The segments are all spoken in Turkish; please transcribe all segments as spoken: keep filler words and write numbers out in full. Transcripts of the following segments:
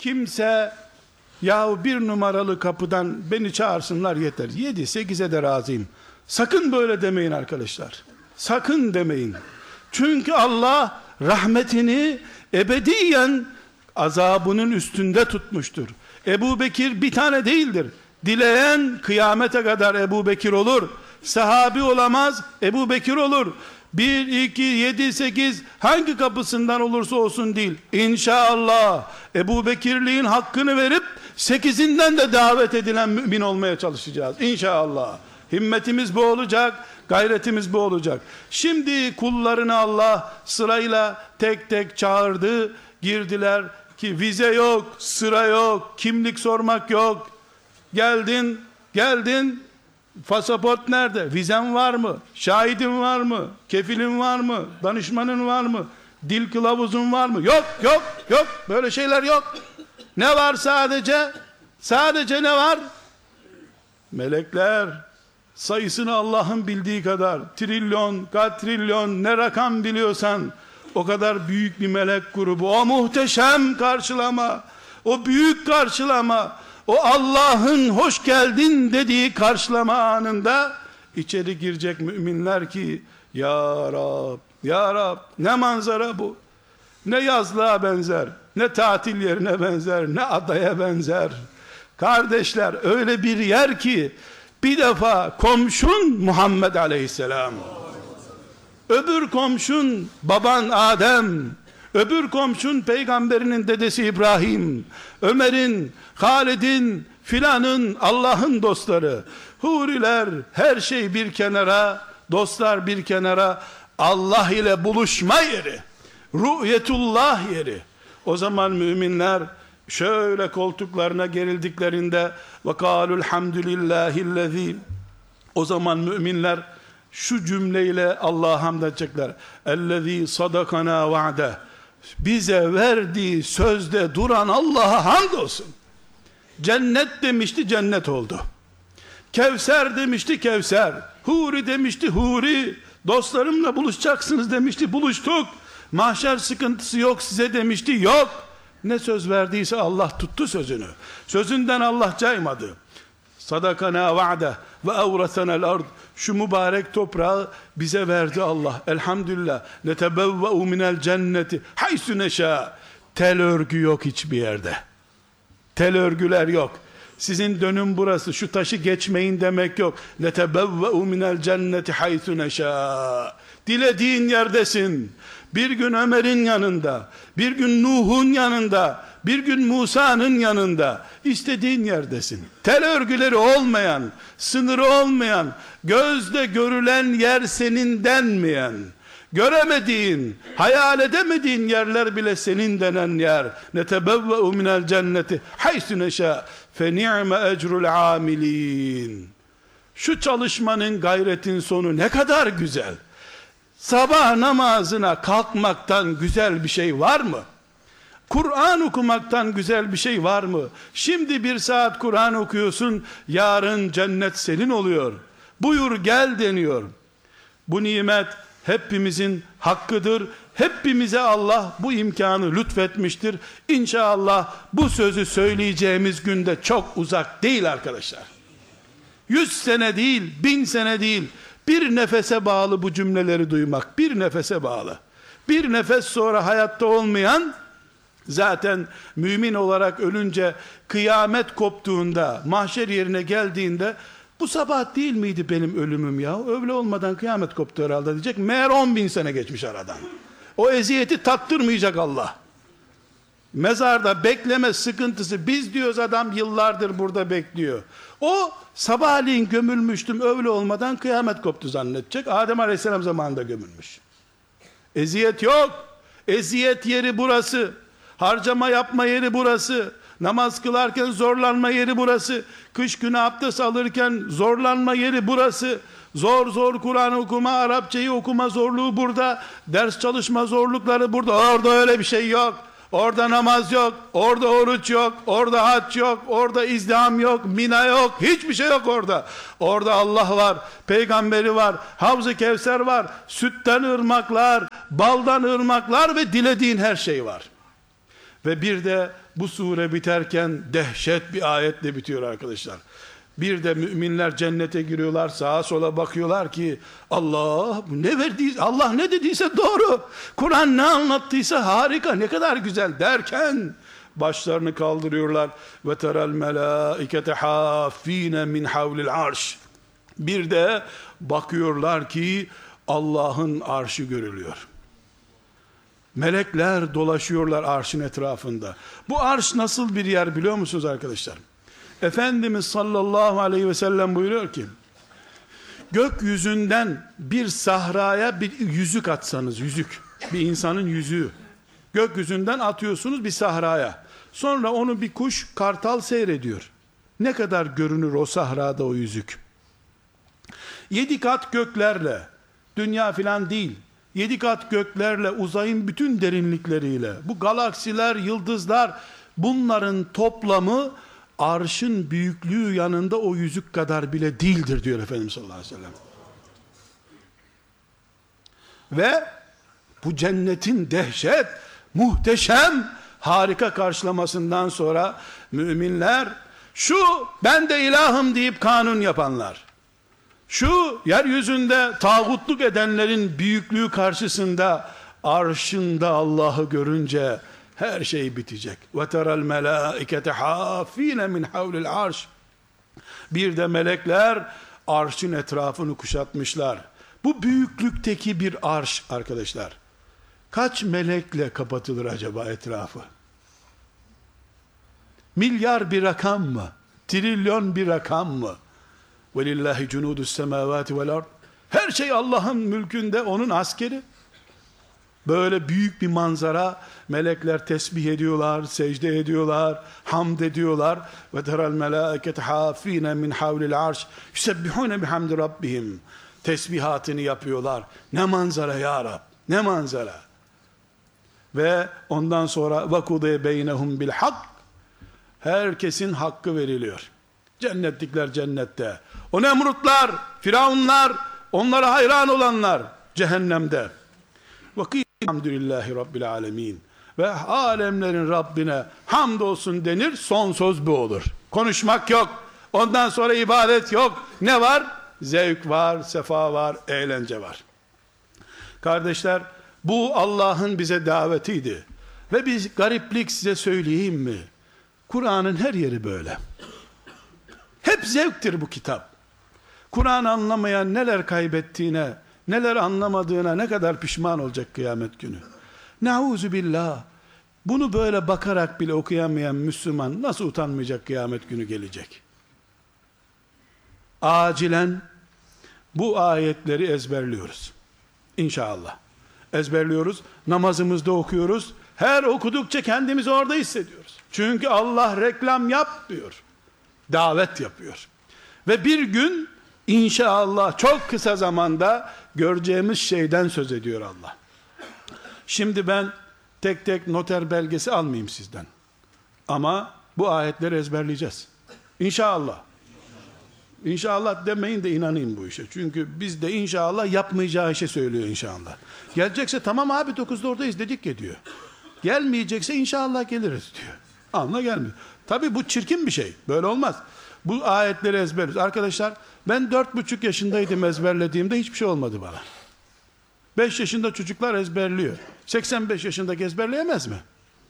kimse yahu bir numaralı kapıdan beni çağırsınlar yeter, yedi sekize de razıyım, sakın böyle demeyin arkadaşlar, sakın demeyin. Çünkü Allah rahmetini ebediyen azabının üstünde tutmuştur. Ebu Bekir bir tane değildir. Dileyen kıyamete kadar Ebu Bekir olur. Sahabi olamaz, Ebu Bekir olur. Bir, iki, yedi, sekiz hangi kapısından olursa olsun değil. İnşallah Ebu Bekirliğin hakkını verip sekizinden de davet edilen mümin olmaya çalışacağız. İnşallah. Himmetimiz bu olacak, gayretimiz bu olacak. Şimdi kullarını Allah sırayla tek tek çağırdı. Girdiler ki vize yok, sıra yok, kimlik sormak yok. Geldin, geldin. Pasaport nerede? Vizen var mı? Şahidin var mı? Kefilin var mı? Danışmanın var mı? Dil kılavuzun var mı? Yok, yok, yok. Böyle şeyler yok. Ne var sadece? Sadece ne var? Melekler. Sayısını Allah'ın bildiği kadar. Trilyon, katrilyon, ne rakam biliyorsan o kadar büyük bir melek grubu. O muhteşem karşılama, o büyük karşılama, o Allah'ın hoş geldin dediği karşılama anında içeri girecek müminler ki ya Rab, ya Rab, ne manzara bu, ne yazlığa benzer, ne tatil yerine benzer, ne adaya benzer. Kardeşler, öyle bir yer ki bir defa komşun Muhammed Aleyhisselam, öbür komşun baban Adem, öbür komşun peygamberinin dedesi İbrahim, Ömer'in, Halid'in, filanın, Allah'ın dostları, huriler, her şey bir kenara, dostlar bir kenara, Allah ile buluşma yeri, ru'yetullah yeri. O zaman müminler şöyle koltuklarına gerildiklerinde ve kâlul hamdülillâhillezî, o zaman müminler şu cümleyle Allah'a hamd edecekler. Ellezî sadakana va'de, bize verdiği sözde duran Allah'a hamdolsun. Cennet demişti, cennet oldu. Kevser demişti, Kevser. Huri demişti, huri. Dostlarımla buluşacaksınız demişti, buluştuk. Mahşer sıkıntısı yok size demişti, yok. Ne söz verdiyse Allah tuttu sözünü. Sözünden Allah caymadı. Sadakana va'de ve evresenel ard, şu mübarek toprağı bize verdi Allah. Elhamdülillah. Netebevve'u minel cenneti haysu neşâ. Tel örgü yok hiçbir yerde. Tel örgüler yok. Sizin dönüm burası, şu taşı geçmeyin demek yok. Netebevve'u minel cenneti haysu neşâ. Dilediğin yerdesin. Bir gün Ömer'in yanında, bir gün Nuh'un yanında, bir gün Musa'nın yanında, istediğin yerdesin. Tel örgüleri olmayan, sınırı olmayan, gözde görülen yer senin denmeyen, göremediğin, hayal edemediğin yerler bile senin denen yer. Netebevve'u minel cenneti haysu neşâ fe ni'me ecrul amilin. Şu çalışmanın, gayretin sonu ne kadar güzel. Sabah namazına kalkmaktan güzel bir şey var mı? Kur'an okumaktan güzel bir şey var mı? Şimdi bir saat Kur'an okuyorsun, yarın cennet senin oluyor. Buyur gel deniyor. Bu nimet hepimizin hakkıdır. Hepimize Allah bu imkanı lütfetmiştir. İnşallah bu sözü söyleyeceğimiz günde çok uzak değil arkadaşlar. Yüz sene değil, bin sene değil. Bir nefese bağlı bu cümleleri duymak. Bir nefese bağlı. Bir nefes sonra hayatta olmayan, zaten mümin olarak ölünce, kıyamet koptuğunda, mahşer yerine geldiğinde, bu sabah değil miydi benim ölümüm ya? Öyle olmadan kıyamet koptu herhalde diyecek. Meğer on bin sene geçmiş aradan. O eziyeti tattırmayacak Allah. Mezarda bekleme sıkıntısı, biz diyoruz adam yıllardır burada bekliyor. O sabahleyin gömülmüştüm, öyle olmadan kıyamet koptu zannedecek. Adem Aleyhisselam zamanında gömülmüş. Eziyet yok. Eziyet yeri burası. Harcama yapma yeri burası. Namaz kılarken zorlanma yeri burası. Kış günü abdest alırken zorlanma yeri burası. Zor zor Kur'an okuma, Arapçayı okuma zorluğu burada. Ders çalışma zorlukları burada. Orada öyle bir şey yok. Orada namaz yok, orada oruç yok, orada hac yok, orada izdiham yok, Mina yok, hiçbir şey yok orada. Orada Allah var, peygamberi var, Havz-ı Kevser var, sütten ırmaklar, baldan ırmaklar ve dilediğin her şey var. Ve bir de bu sure biterken dehşet bir ayetle bitiyor arkadaşlar. Bir de müminler cennete giriyorlar, sağa sola bakıyorlar ki Allah bu ne verdiyse, Allah ne dediyse doğru, Kur'an ne anlattıysa harika, ne kadar güzel derken başlarını kaldırıyorlar. Ve teral melaikete hafine min havlil arş. Bir de bakıyorlar ki Allah'ın arşı görülüyor. Melekler dolaşıyorlar arşın etrafında. Bu arş nasıl bir yer biliyor musunuz arkadaşlar? Efendimiz sallallahu aleyhi ve sellem buyuruyor ki, gökyüzünden bir sahraya bir yüzük atsanız, yüzük, bir insanın yüzüğü, gökyüzünden atıyorsunuz bir sahraya, sonra onu bir kuş, kartal seyrediyor. Ne kadar görünür o sahrada o yüzük? Yedi kat göklerle, dünya filan değil, yedi kat göklerle, uzayın bütün derinlikleriyle, bu galaksiler, yıldızlar, bunların toplamı arşın büyüklüğü yanında o yüzük kadar bile değildir diyor Efendimiz sallallahu aleyhi ve sellem. Ve bu cennetin dehşet, muhteşem, harika karşılamasından sonra müminler, şu ben de ilahım deyip kanun yapanlar, şu yeryüzünde tağutluk edenlerin büyüklüğü karşısında arşında Allah'ı görünce her şey bitecek. Ve teral melaikete hafine min havlil arş. Bir de melekler arşın etrafını kuşatmışlar. Bu büyüklükteki bir arş arkadaşlar, kaç melekle kapatılır acaba etrafı? Milyar bir rakam mı? Trilyon bir rakam mı? Velillahi cunudus semavati vel ard. Her şey Allah'ın mülkünde, onun askeri. Böyle büyük bir manzara, melekler tesbih ediyorlar, secde ediyorlar, hamd ediyorlar. Ve teral melâikete hâfîne min havlil arş yusebbihûne bihamdi rabbihim. Tesbihatını yapıyorlar. Ne manzara ya Rab, ne manzara. Ve ondan sonra vakudâ beynehum bil hak. Herkesin hakkı veriliyor. Cennetlikler cennette. O Nemrutlar, Firavunlar, onlara hayran olanlar cehennemde. Ve elhamdülillahi rabbil alemin. Ve alemlerin Rabbine hamdolsun denir, son söz bu olur. Konuşmak yok. Ondan sonra ibadet yok. Ne var? Zevk var, sefa var, eğlence var. Kardeşler, bu Allah'ın bize davetiydi. Ve biz gariplik size söyleyeyim mi? Kur'an'ın her yeri böyle. Hep zevktir bu kitap. Kur'an anlamayan neler kaybettiğine, neler anlamadığına ne kadar pişman olacak kıyamet günü. Nauzu billah. Bunu böyle bakarak bile okuyamayan Müslüman nasıl utanmayacak kıyamet günü gelecek? Acilen bu ayetleri ezberliyoruz. İnşallah. Ezberliyoruz. Namazımızda okuyoruz. Her okudukça kendimizi orada hissediyoruz. Çünkü Allah reklam yapmıyor. Davet yapıyor. Ve bir gün İnşallah çok kısa zamanda göreceğimiz şeyden söz ediyor Allah. Şimdi ben tek tek noter belgesi almayayım sizden. Ama bu ayetleri ezberleyeceğiz. İnşallah. İnşallah demeyin de inanayım bu işe. Çünkü biz de inşallah yapmayacağı işe söylüyor inşallah. Gelecekse tamam abi dokuzda oradayız dedik ya diyor. Gelmeyecekse inşallah geliriz diyor. Anla gelmiyor. Tabii bu çirkin bir şey. Böyle olmaz. Bu ayetleri ezberliyoruz. Arkadaşlar ben dört buçuk yaşındaydım ezberlediğimde hiçbir şey olmadı bana. Beş yaşında çocuklar ezberliyor. seksen beş yaşındaki ezberleyemez mi?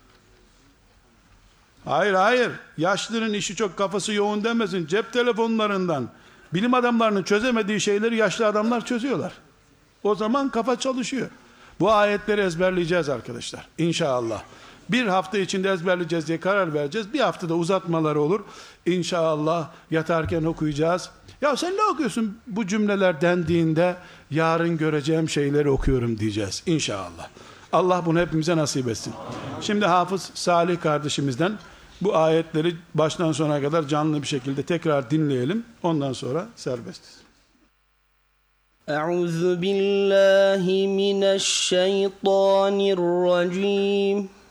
Hayır hayır. Yaşlının işi çok, kafası yoğun demesin. Cep telefonlarından bilim adamlarının çözemediği şeyleri yaşlı adamlar çözüyorlar. O zaman kafa çalışıyor. Bu ayetleri ezberleyeceğiz arkadaşlar. İnşallah. Bir hafta içinde ezberleyeceğiz diye karar vereceğiz. Bir haftada uzatmaları olur. İnşallah yatarken okuyacağız. Ya sen ne okuyorsun bu cümleler dendiğinde, yarın göreceğim şeyleri okuyorum diyeceğiz. İnşallah. Allah bunu hepimize nasip etsin. Şimdi Hafız Salih kardeşimizden bu ayetleri baştan sona kadar canlı bir şekilde tekrar dinleyelim. Ondan sonra serbestiz. Euzu billahi mineşşeytanirracim.